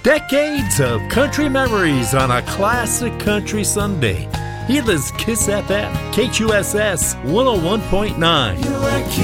Decades of country memories on a classic country Sunday. Here is Kiss FM, KQSS 101.9.